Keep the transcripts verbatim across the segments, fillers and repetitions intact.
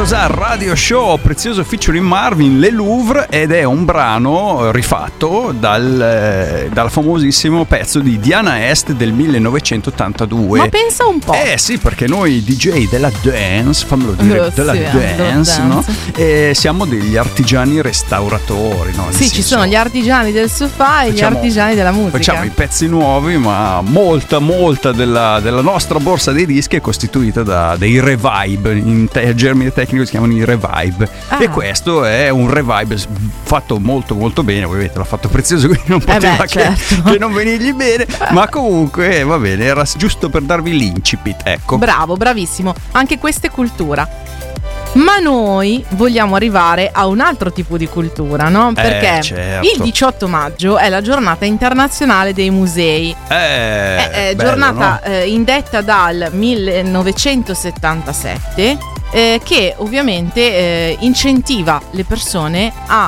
Cos'ha Radio Show, prezioso featuring Marvin, Le Louvre, ed è un brano rifatto dal, dal famosissimo pezzo di Diana Est del millenovecentottantadue. Ma pensa un po'. Eh sì, perché noi D J della dance, fammelo dire, Oh, della sì, dance, dance. no? E siamo degli artigiani restauratori, no? Nel Sì, senso, ci sono gli artigiani del sofà e facciamo- gli artigiani della musica. Facciamo i pezzi nuovi, ma molta, molta della, della nostra borsa dei dischi è costituita da dei revive. In te- germine tecnico si chiamano i revive. Ah. E questo è un revive s- fatto molto, molto bene. Voi vedete, l'ha fatto prezioso, quindi non Eh poteva beh, che, certo. che non venirgli bene. Ma comunque, eh, va bene, era giusto per darvi l'incipit, ecco. Bravo, bravissimo. Anche questa è cultura. Ma noi vogliamo arrivare a un altro tipo di cultura, no? Perché certo. il diciotto maggio è la giornata internazionale dei musei. Eh, È, è bello, giornata no? eh, indetta dal millenovecentosettantasette, eh, che ovviamente eh, incentiva le persone a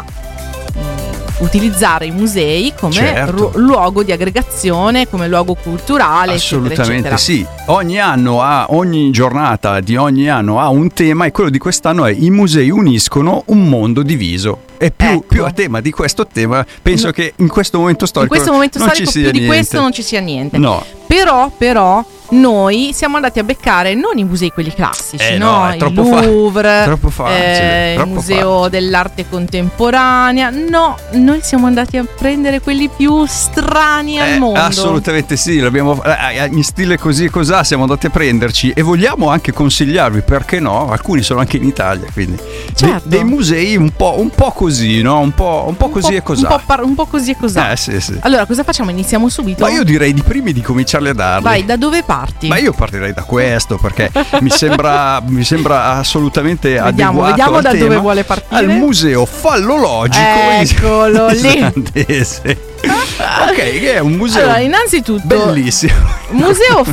utilizzare i musei come Certo. ru- luogo di aggregazione, come luogo culturale, Assolutamente eccetera, eccetera. sì. Ogni anno ha, ogni giornata di ogni anno ha un tema, e quello di quest'anno è: i musei uniscono un mondo diviso. E più, Ecco. più a tema di questo tema, penso No. che in questo momento In storico questo momento non storico ci sia più di niente. questo non ci sia niente. No. Però, però, noi siamo andati a beccare non i musei quelli classici, Eh, no? no, è il troppo fa- Louvre, troppo facile, eh, il troppo Museo facile. dell'Arte Contemporanea. No, noi siamo andati a prendere quelli più strani al Eh, mondo. assolutamente sì, l'abbiamo, eh, in stile così e cosà siamo andati a prenderci, e vogliamo anche consigliarvi, perché no? Alcuni sono anche in Italia, quindi Certo. dei, dei musei un po', un po' così, no? Un po', un po' così un e po', cosà. Un po', par- un po' così e cosà. Eh sì sì. Allora, cosa facciamo? Iniziamo subito? Ma io direi di primi di cominciarli a darli. Vai, da dove parti? Ma io partirei da questo, perché mi sembra, mi sembra assolutamente Vediamo, adeguato vediamo al da tema. dove vuole partire. Al museo fallologico Eccolo lì. islandese. Ok, che è un museo Allora, innanzitutto, bellissimo. museo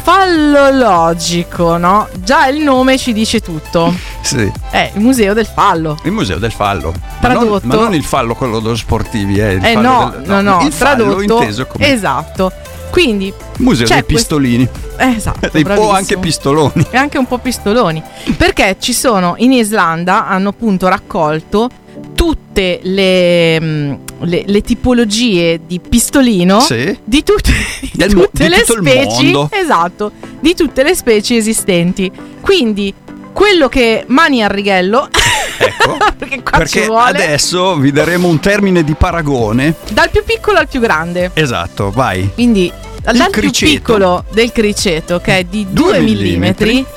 fallologico, no? Già il nome ci dice tutto. Sì, È il museo del fallo. il museo del fallo. Ma non, Tradotto. ma non il fallo quello dello sportivi, eh, il Eh fallo no, del- no, no, il fallo tradotto. inteso come Esatto. Quindi museo c'è dei quest- pistolini. eh, esatto, Dei- o bravissimo. anche pistoloni. E anche un po' pistoloni. Perché ci sono in Islanda, hanno appunto raccolto tutte le, mh, le, le tipologie di pistolino Sì. di tutte, di Del mo- tutte di le tutto il specie. mondo. Esatto, di tutte le specie esistenti. Quindi quello che mani al righello. Ecco, perché qua perché ci vuole. adesso vi daremo un termine di paragone. Dal più piccolo al più grande. Esatto, vai. Quindi dal più criceto. piccolo del criceto, che è di Due due millimetri, millimetri,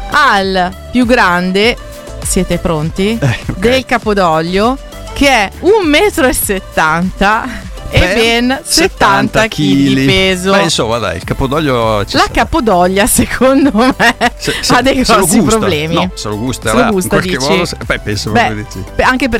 al più grande, siete pronti? Eh, ok. Del capodoglio, che è un metro e settanta e Per ben settanta chili di peso. Beh, insomma, dai, il capodoglio ci La sta. capodoglia, secondo me, Se- se- ha dei se lo grossi gusta. problemi. No, se lo gusta, Se lo va, gusta, in qualche dici? modo. se- Beh, penso Beh, proprio di sì. beh, anche